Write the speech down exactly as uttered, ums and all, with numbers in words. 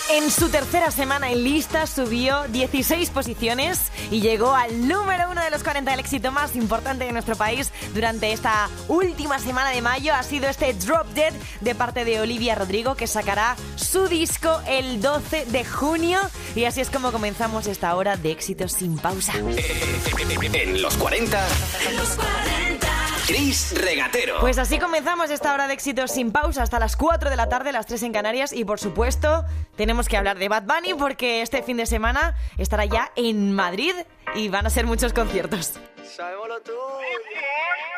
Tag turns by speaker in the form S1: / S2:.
S1: En su tercera semana en lista subió dieciséis posiciones y llegó al número uno de los cuarenta del éxito más importante de nuestro país durante esta última semana de mayo. Ha sido este Drop Dead de parte de Olivia Rodrigo, que sacará su disco el doce de junio. Y así es como comenzamos esta hora de éxitos sin pausa.
S2: En los cuarenta... En los cuarenta... Chris Regatero.
S1: Pues así comenzamos esta hora de éxitos sin pausa hasta las cuatro de la tarde, las tres en Canarias. Y por supuesto tenemos que hablar de Bad Bunny, porque este fin de semana estará ya en Madrid y van a ser muchos conciertos.
S3: Sabemos lo tuyo.